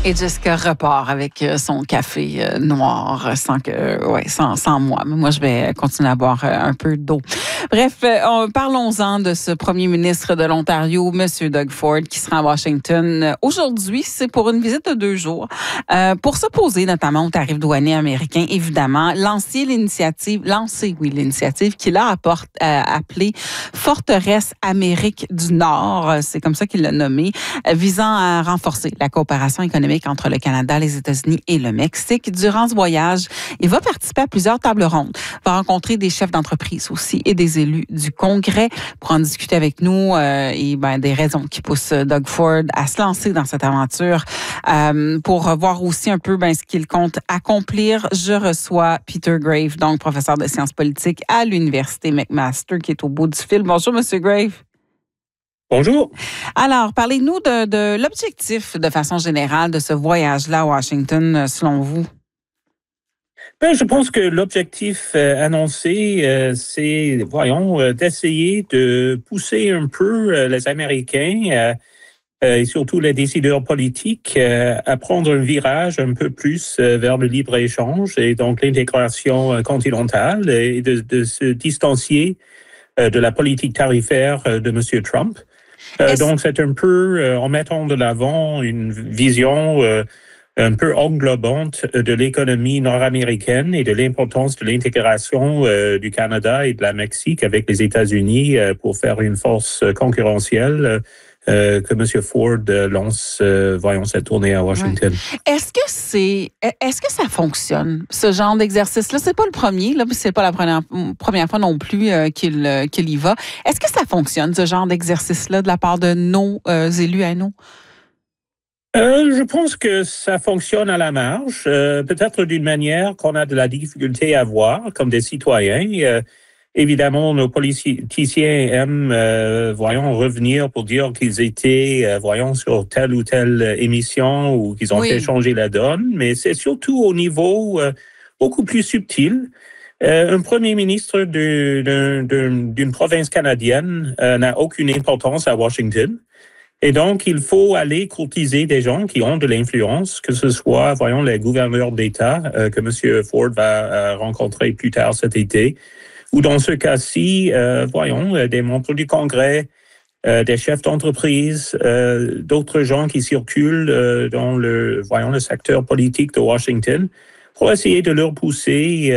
Et Jessica repart avec son café noir sans moi. Mais moi, je vais continuer à boire un peu d'eau. Bref, parlons-en de ce premier ministre de l'Ontario, M. Doug Ford, qui sera à Washington aujourd'hui. C'est pour une visite de 2 jours pour s'opposer notamment aux tarifs douaniers américains, évidemment. Lancer l'initiative qu'il a appelée Forteresse Amérique du Nord. C'est comme ça qu'il l'a nommé, visant à renforcer la coopération économique entre le Canada, les États-Unis et le Mexique. Durant ce voyage, il va participer à plusieurs tables rondes, va rencontrer des chefs d'entreprise aussi et des élus du Congrès pour en discuter avec nous des raisons qui poussent Doug Ford à se lancer dans cette aventure, pour voir aussi un peu ce qu'il compte accomplir. Je reçois Peter Graves, donc professeur de sciences politiques à l'Université McMaster, qui est au bout du fil. Bonjour, Monsieur Graves. Bonjour. Alors, parlez-nous de l'objectif, de façon générale, de ce voyage-là à Washington, selon vous. Je pense que l'objectif annoncé, c'est, d'essayer de pousser un peu les Américains et surtout les décideurs politiques à prendre un virage un peu plus vers le libre-échange et donc l'intégration continentale et de se distancier de la politique tarifaire de M. Trump. Donc, c'est un peu en mettant de l'avant une vision un peu englobante de l'économie nord-américaine et de l'importance de l'intégration du Canada et de la Mexique avec les États-Unis pour faire une force concurrentielle que M. Ford lance, cette tournée à Washington. Ouais. Est-ce que ça fonctionne, ce genre d'exercice-là? C'est pas le premier, là, c'est pas la première fois non plus qu'il y va. Est-ce que ça fonctionne, ce genre d'exercice-là, de la part de nos élus à nous? Je pense que ça fonctionne à la marge, peut-être d'une manière qu'on a de la difficulté à voir comme des citoyens. Évidemment, nos politiciens aiment, revenir pour dire qu'ils étaient, sur telle ou telle émission ou qu'ils ont fait changer la donne, mais c'est surtout au niveau beaucoup plus subtil. Un premier ministre d'une province canadienne n'a aucune importance à Washington. Et donc, il faut aller courtiser des gens qui ont de l'influence, que ce soit, les gouverneurs d'État que M. Ford va rencontrer plus tard cet été, ou dans ce cas-ci, des membres du Congrès, des chefs d'entreprise, d'autres gens qui circulent dans le secteur politique de Washington, pour essayer de leur pousser,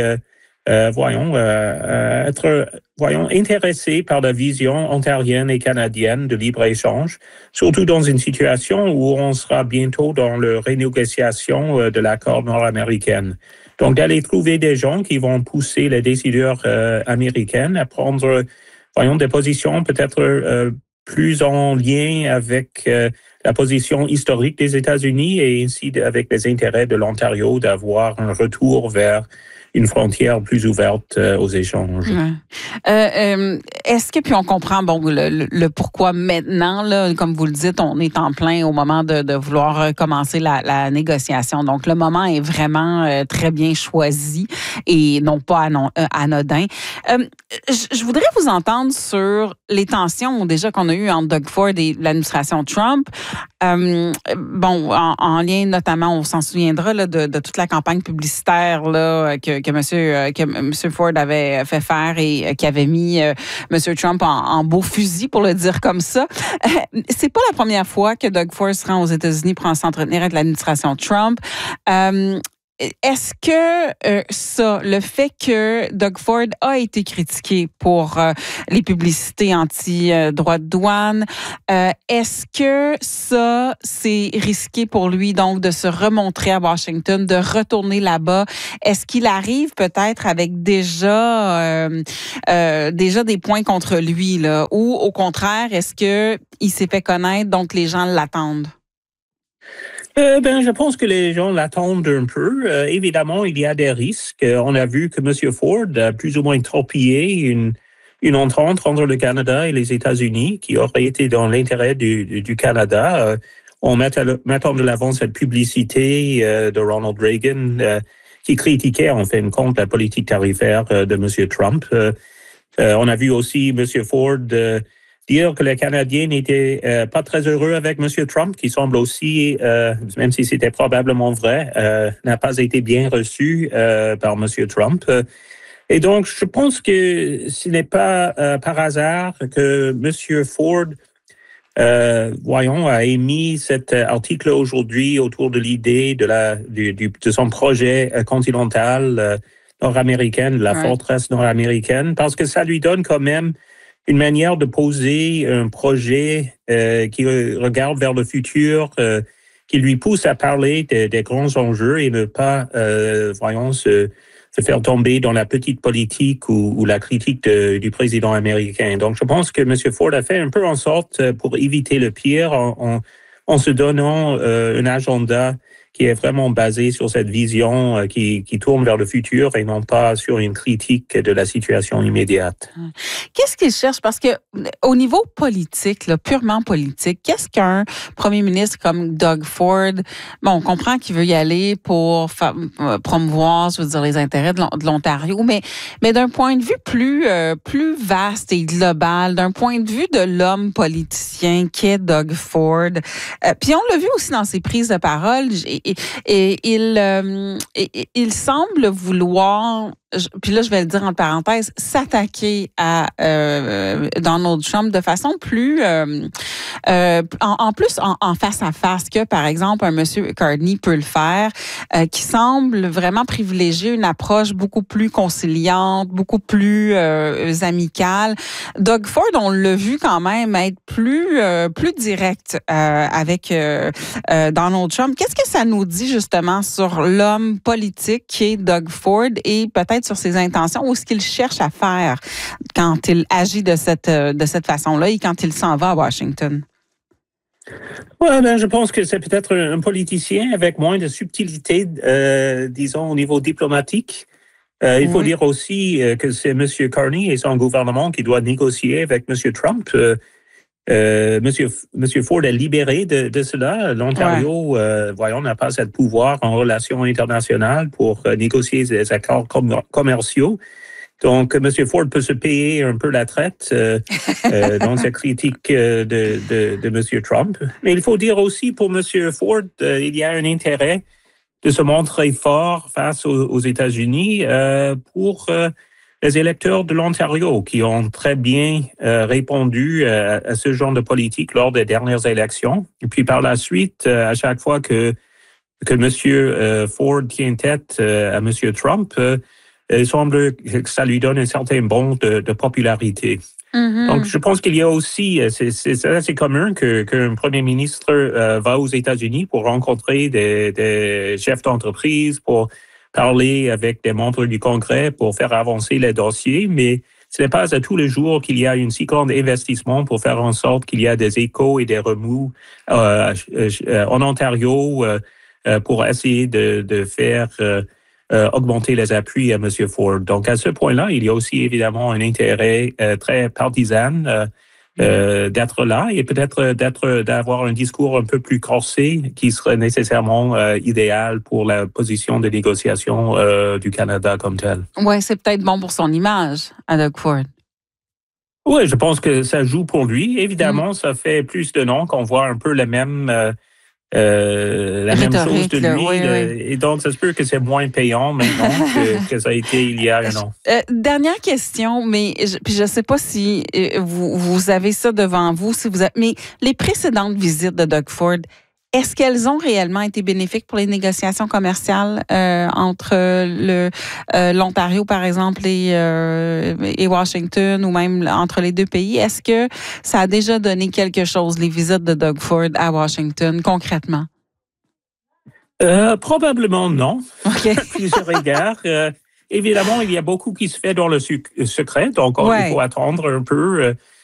être intéressés par la vision ontarienne et canadienne de libre-échange, surtout dans une situation où on sera bientôt dans la renégociation de l'accord nord-américain. Donc, d'aller trouver des gens qui vont pousser les décideurs américains à prendre, des positions peut-être plus en lien avec la position historique des États-Unis et ainsi avec les intérêts de l'Ontario d'avoir un retour vers une frontière plus ouverte aux échanges. Est-ce que, puis on comprend le pourquoi maintenant, là, comme vous le dites, on est en plein au moment de vouloir commencer la négociation. Donc, le moment est vraiment très bien choisi et non pas anodin. Je voudrais vous entendre sur les tensions déjà qu'on a eues entre Doug Ford et l'administration Trump. En lien notamment, on s'en souviendra là, de toute la campagne publicitaire là, que M. Ford avait fait faire et qui avait mis M. Trump en beau fusil, pour le dire comme ça. C'est pas la première fois que Doug Ford se rend aux États-Unis pour s'entretenir avec l'administration Trump. Est-ce que le fait que Doug Ford a été critiqué pour les publicités anti-droits de douane, est-ce que ça, c'est risqué pour lui, donc, de se remontrer à Washington, de retourner là-bas? Est-ce qu'il arrive peut-être avec déjà des points contre lui, là? Ou au contraire, est-ce que il s'est fait connaître, donc les gens l'attendent? Je pense que les gens l'attendent un peu. Évidemment, il y a des risques. On a vu que M. Ford a plus ou moins torpillé une entente entre le Canada et les États-Unis qui aurait été dans l'intérêt du Canada en mettant de l'avant cette publicité de Ronald Reagan qui critiquait en fin de compte la politique tarifaire de M. Trump. On a vu aussi M. Ford dire que les Canadiens n'étaient pas très heureux avec M. Trump, qui semble aussi, même si c'était probablement vrai, n'a pas été bien reçu par M. Trump. Et donc, je pense que ce n'est pas par hasard que M. Ford, a émis cet article aujourd'hui autour de l'idée de son projet continental nord-américain, la forteresse nord-américaine, parce que ça lui donne quand même une manière de poser un projet qui regarde vers le futur, qui lui pousse à parler des grands enjeux et ne pas, se faire tomber dans la petite politique ou la critique du président américain. Donc, je pense que M. Ford a fait un peu en sorte pour éviter le pire en se donnant un agenda qui est vraiment basé sur cette vision qui tourne vers le futur et non pas sur une critique de la situation immédiate. Qu'est-ce qu'il cherche? Parce que au niveau politique, là, purement politique, qu'est-ce qu'un premier ministre comme Doug Ford, on comprend qu'il veut y aller pour promouvoir, je veux dire, les intérêts de l'Ontario, mais d'un point de vue plus vaste et global, d'un point de vue de l'homme politicien qu'est Doug Ford, puis on l'a vu aussi dans ses prises de parole, et il semble vouloir, puis là je vais le dire en parenthèse, s'attaquer à Donald Trump de façon plus en plus en face à face que par exemple un monsieur Carney peut le faire, qui semble vraiment privilégier une approche beaucoup plus conciliante, beaucoup plus amicale. Doug Ford, on l'a vu quand même être plus direct avec Donald Trump. Qu'est-ce que ça nous dit justement sur l'homme politique qui est Doug Ford et peut-être sur ses intentions ou ce qu'il cherche à faire quand il agit de cette façon-là et quand il s'en va à Washington? Je pense que c'est peut-être un politicien avec moins de subtilité, disons, au niveau diplomatique. Il faut dire aussi que c'est M. Carney et son gouvernement qui doit négocier avec M. Trump. Monsieur Ford est libéré de cela. L'Ontario, n'a pas ce pouvoir en relations internationales pour négocier des accords commerciaux. Donc, M. Ford peut se payer un peu la traite dans sa critique de M. Trump. Mais il faut dire aussi pour M. Ford, il y a un intérêt de se montrer fort face aux États-Unis pour les électeurs de l'Ontario qui ont très bien répondu à ce genre de politique lors des dernières élections. Et puis par la suite, à chaque fois que M. Ford tient tête à M. Trump, il semble que ça lui donne un certain bond de popularité. Mm-hmm. Donc, je pense qu'il y a aussi, c'est assez commun qu'un premier ministre va aux États-Unis pour rencontrer des chefs d'entreprise, pour parler avec des membres du Congrès, pour faire avancer les dossiers, mais ce n'est pas à tous les jours qu'il y a un si grand investissement pour faire en sorte qu'il y a des échos et des remous en Ontario pour essayer de faire augmenter les appuis à M. Ford. Donc, à ce point-là, il y a aussi évidemment un intérêt très partisan d'être là et peut-être d'avoir un discours un peu plus corsé qui serait nécessairement idéal pour la position de négociation du Canada comme tel. Oui, c'est peut-être bon pour son image à Doug Ford. Oui, je pense que ça joue pour lui. Évidemment, ça fait plus de noms qu'on voit un peu la même chose de lui. Oui. Et donc, ça se peut que c'est moins payant maintenant que ça a été il y a un an. Dernière question, mais je ne sais pas si vous avez ça devant vous, mais les précédentes visites de Doug Ford, est-ce qu'elles ont réellement été bénéfiques pour les négociations commerciales entre l'Ontario, par exemple, et Washington, ou même entre les deux pays? Est-ce que ça a déjà donné quelque chose, les visites de Doug Ford à Washington, concrètement? Probablement non. Okay. Plusieurs égards. Évidemment, il y a beaucoup qui se fait dans le secret, donc il faut attendre un peu.